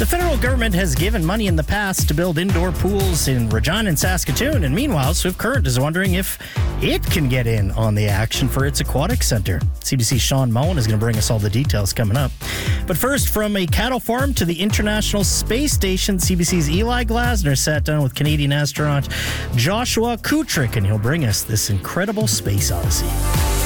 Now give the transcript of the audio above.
The federal government has given money in the past to build indoor pools in Regina and Saskatoon, and meanwhile, Swift Current is wondering if it can get in on the action for its aquatic center. CBC's Sean Moen is going to bring us all the details coming up. But first, from a cattle farm to the International Space Station, CBC's Eli Glasner sat down with Canadian astronaut Joshua Kutrick, and he'll bring us this incredible space odyssey.